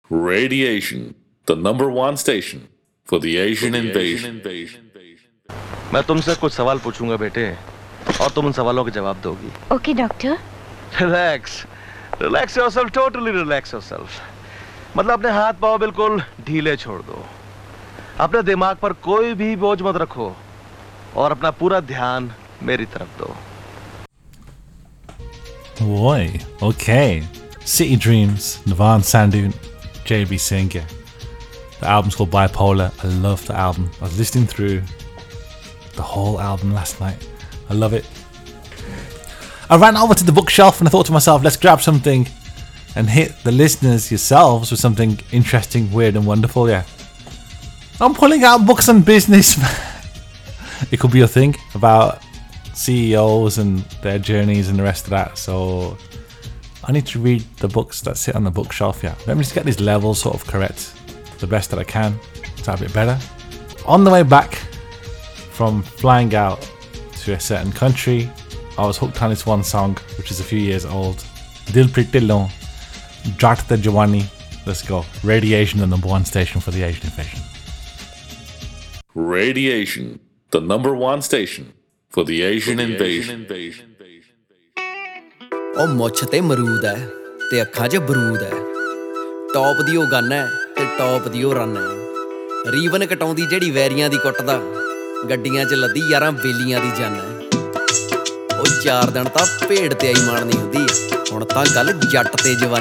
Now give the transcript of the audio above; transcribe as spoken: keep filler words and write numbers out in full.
Radiation, the number one station for the Asian invasion. मैं तुमसे कुछ सवाल पूछूंगा बेटे और तुम उन सवालों के जवाब दोगी. Okay doctor. Relax, relax yourself, totally relax yourself. मतलब अपने हाथ पाँव बिल्कुल ढीले छोड़ दो. अपने दिमाग पर कोई भी बोझ मत रखो और अपना पूरा ध्यान मेरी तरफ दो. Boy, okay. City Dreams, Navan Sandhu, J B Singh. Yeah. The album's called Bipolar. I love the album. I was listening through the whole album last night. I love it. I ran over to the bookshelf and I thought to myself, let's grab something and hit the listeners yourselves with something interesting, weird and wonderful. Yeah. I'm pulling out books on business. It could be a thing about C E Os and their journeys and the rest of that. So I need to read the books that sit on the bookshelf. Yeah. Let me just get these levels sort of correct the best that I can. It's a bit better. On the way back from flying out to a certain country, I was hooked on this one song, which is a few years old. Dil Priti Lo, Jat the Jawani. Let's go. Radiation, the number one station for the Asian invasion. Radiation, the number one station for the Asian invasion. ਉਹ ਮੁੱਛ ਤੇ ਮਰੂਦ ਹੈ ਤੇ ਅੱਖਾਂ 'ਚ ਬਰੂਦ ਹੈ. Top ਦੀ ਉਹ gun ਹੈ ਤੇ ਟੌਪ ਦੀ ਉਹ ਰਨ ਹੈ. ਰੀਵਨ ਕਟਾਉਂਦੀ ਜਿਹੜੀ ਵੈਰੀਆਂ ਦੀ ਕੁੱਟਦਾ, ਗੱਡੀਆਂ 'ਚ ਲੱਦੀ ਯਾਰਾਂ ਬੇਲੀਆਂ ਦੀ ਜੰਨ ਹੈ. ਉਹ ਚਾਰ ਦਿਨ ਤਾਂ ਭੇਡ ਤੇ ਆਈ ਮਾਰਨੀ ਹੁੰਦੀ, ਹੁਣ ਤਾਂ ਗੱਲ ਜੱਟ ਤੇ ਜਵਾਨੀ.